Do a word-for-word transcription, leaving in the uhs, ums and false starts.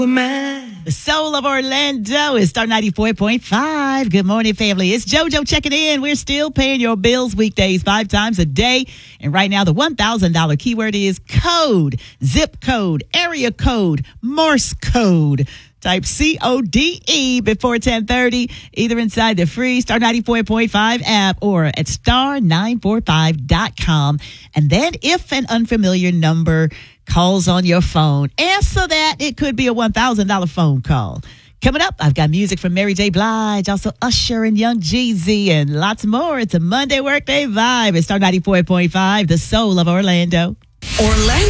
The soul of Orlando is Star ninety-four point five. Good morning, family. It's JoJo checking in. We're still paying your bills weekdays five times a day. And right now, the one thousand dollars keyword is code, zip code, area code, Morse code. Type C O D E before ten thirty, either inside the free Star ninety-four point five app or at star nine four five dot com. And then if an unfamiliar number calls on your phone, answer that. It could be a one thousand dollars phone call. Coming up, I've got music from Mary J. Blige, also Usher and Young Jeezy, and lots more. It's a Monday workday vibe. It's Star ninety-four point five, the soul of Orlando. Orlando.